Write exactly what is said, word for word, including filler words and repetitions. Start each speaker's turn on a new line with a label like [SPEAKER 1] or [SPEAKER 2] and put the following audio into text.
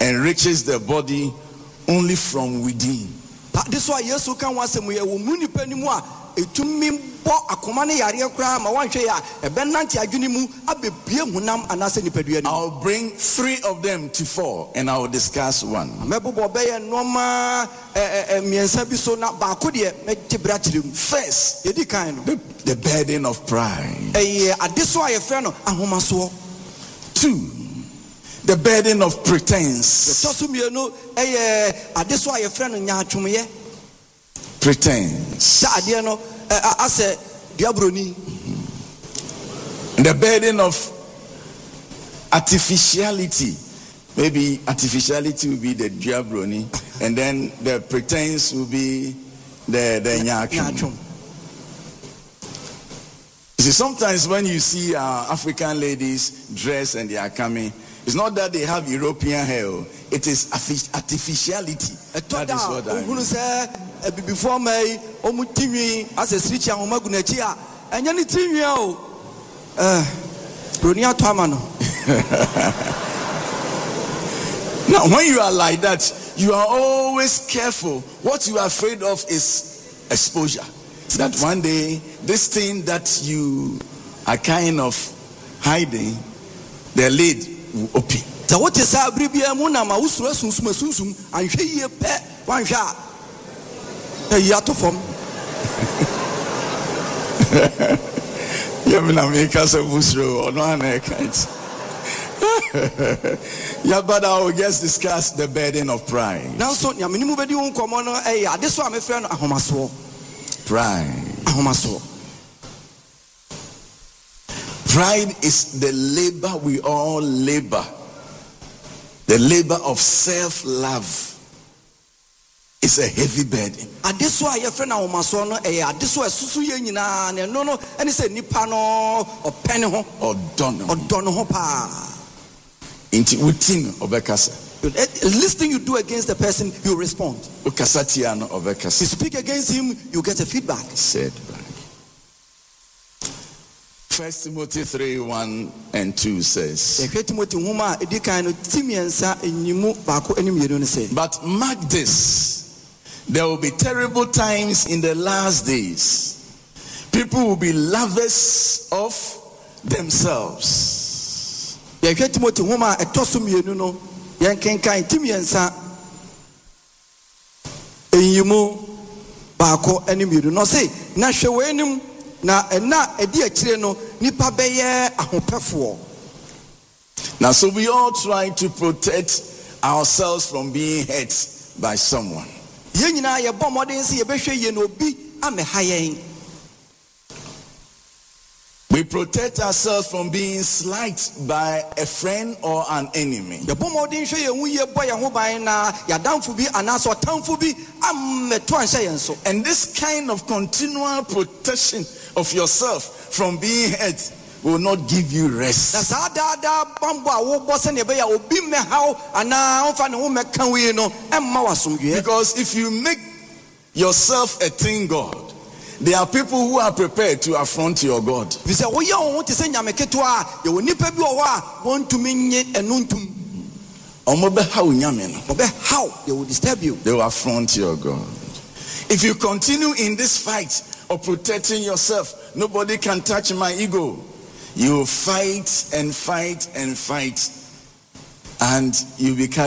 [SPEAKER 1] enriches the body only from within.
[SPEAKER 2] This why yes can was a muni penimua a tumim bo akomane yare kra ma wanhwe ya e benanti adwene mu abebie hunam anase nipadua ni.
[SPEAKER 1] I'll bring three of them to four and I will discuss one.
[SPEAKER 2] Mebobo be ye noma miensa bi so na ba ko de me tibra kirem.
[SPEAKER 1] First,
[SPEAKER 2] yedi kan no
[SPEAKER 1] the burden of pride.
[SPEAKER 2] Eh adeso aye fe no ahomaso.
[SPEAKER 1] Two, the burden of pretense.
[SPEAKER 2] Tosumienu eh adeso aye fe no nyaatwomye.
[SPEAKER 1] Pretense.
[SPEAKER 2] Da ade no ase diabroni.
[SPEAKER 1] The burden of artificiality. Maybe artificiality will be the diabroni, and then the pretense will be the the nyachum. You see, sometimes when you see uh, African ladies dress and they are coming, it's not that they have European hair. It is artificiality. That is what I mean.
[SPEAKER 2] Before me, omutimi as a srichi ahomagunachi a enya ni tinwi o eh ronia twamano.
[SPEAKER 1] Now when you are like that, you are always careful. What you are afraid of is exposure. That one day this thing that you are kind of hiding, the lid will open.
[SPEAKER 2] So what is a bribia muna ma usura sunsum sunsum anhwe yie pe wanhwe a yato form.
[SPEAKER 1] Yeah, me make us a busro or no I can't. Yeah, but I will just discuss the burden of pride.
[SPEAKER 2] Now so ya minimu bedi won komo no eh ade so amefre no ahomaso.
[SPEAKER 1] Pride.
[SPEAKER 2] Ahomaso.
[SPEAKER 1] Pride is the labor we all labor. The labor of self-love. It's a heavy burden.
[SPEAKER 2] Adeso aye friend na womaso no eh adeso esusu ye nyina na no no ene se nipa no opene ho
[SPEAKER 1] odon
[SPEAKER 2] odon ho pa
[SPEAKER 1] inti wutin obekasa.
[SPEAKER 2] Listening you do against the person, you respond.
[SPEAKER 1] Okasatia no obekasa.
[SPEAKER 2] You speak against him, you get a feedback.
[SPEAKER 1] Said back. First Timothy three one and two says.
[SPEAKER 2] But
[SPEAKER 1] mark this. There will be terrible times in the last days. People will be lovers of themselves.
[SPEAKER 2] No say na hwewenim na na edi akire no nipa beye ahopefo.
[SPEAKER 1] Now so we all try to protect ourselves from being hurt by someone.
[SPEAKER 2] Yenyina ye bom modern se ye behwe ye no bi ameha yen.
[SPEAKER 1] We protect ourselves from being slighted by a friend or an enemy.
[SPEAKER 2] And this
[SPEAKER 1] kind of continual protection of yourself from being hurt will not give you rest. Because if you make yourself a thing God, there are people who are prepared to affront your God. They will
[SPEAKER 2] disturb you.
[SPEAKER 1] They will affront your God. If you continue in this fight of protecting yourself, nobody can touch my ego. You fight and fight and fight, and you become